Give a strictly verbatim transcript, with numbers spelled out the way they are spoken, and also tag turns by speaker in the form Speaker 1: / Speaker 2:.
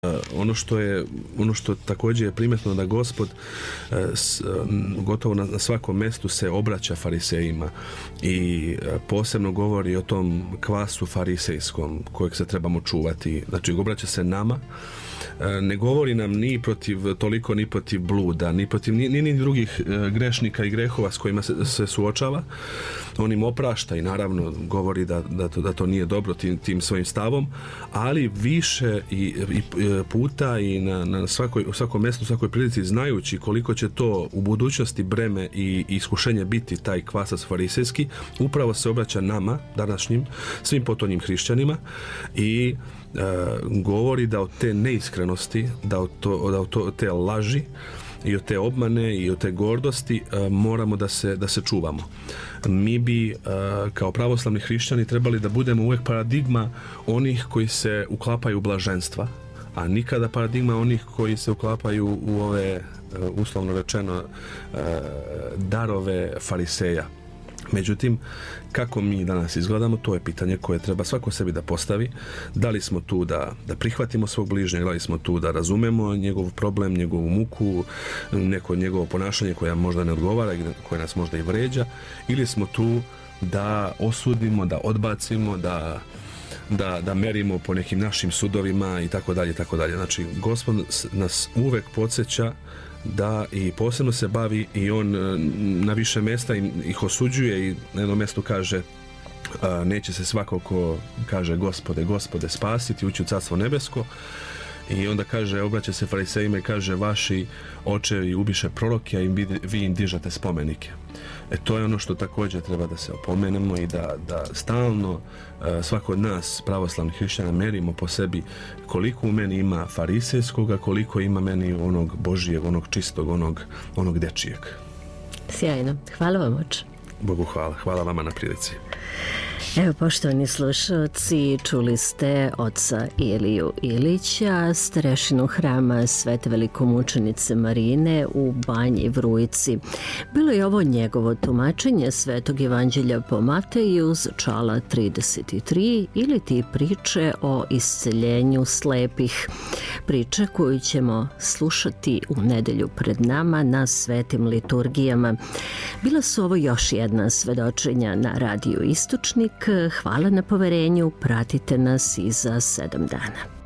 Speaker 1: Ono što je, ono što također je primjetno da Gospod s, gotovo na, na svakom mjestu se obraća farisejima i posebno govori o tom kvasu farisejskom kojeg se trebamo čuvati. Znači, obraća se nama, ne govori nam ni protiv toliko ni protiv bluda, ni protiv ni, ni, ni drugih grešnika i grehova s kojima se, se suočava. On im oprašta i naravno govori da, da, to, da to nije dobro tim, tim svojim stavom, ali više i, i puta i na, na svakoj, u svakom mjestu, u svakoj prilici, znajući koliko će to u budućnosti breme i, i iskušenje biti taj kvasac farisejski, upravo se obraća nama, današnjim, svim potonjim hrišćanima i e, govori da od te neiskrenosti, da od, to, da od, to, od te laži i od te obmane i od te gordosti e, moramo da se, da se čuvamo. Mi bi e, kao pravoslavni hrišćani trebali da budemo uvijek paradigma onih koji se uklapaju u blaženstva, a nikada paradigma onih koji se uklapaju u ove, uslovno rečeno, darove fariseja. Međutim, kako mi danas izgledamo, to je pitanje koje treba svako sebi da postavi. Da li smo tu da, da prihvatimo svog bližnjeg, da li smo tu da razumemo njegov problem, njegovu muku, neko njegovo ponašanje koje možda ne odgovara, koje nas možda i vređa, ili smo tu da osudimo, da odbacimo, da Da, da merimo po nekim našim sudovima i tako dalje, tako dalje. Znači, Gospod nas uvek podsjeća da i posebno se bavi i on na više mjesta ih osuđuje i na jednom mjestu kaže a, neće se svako ko kaže Gospode, Gospode spasiti, ući u carstvo nebesko. I onda kaže, obraća se farisejima i kaže, vaši očevi ubiše proroke, a im vi, vi im dižate spomenike. E to je ono što također treba da se opomenemo i da, da stalno e, svako od nas pravoslavnih hrišćana merimo po sebi koliko u meni ima farisejskoga, koliko ima meni onog Božijeg, onog čistog, onog, onog dečijeg.
Speaker 2: Sjajno. Hvala vam, oče.
Speaker 1: Bogu hvala. Hvala vama na prilici.
Speaker 2: Evo, poštovani slušalci, čuli ste oca Iliju Ilića, starešinu hrama Svete velikomučenice Marine u Banji Vrujici. Bilo je ovo njegovo tumačenje Svetog evanđelja po Mateju z čala trideset tri ili ti priče o isceljenju slepih. Priče koju ćemo slušati u nedelju pred nama na svetim liturgijama. Bila su ovo još jedna svedočenja na Radiju Istočnik. Hvala na poverenju, pratite nas i za sedam dana.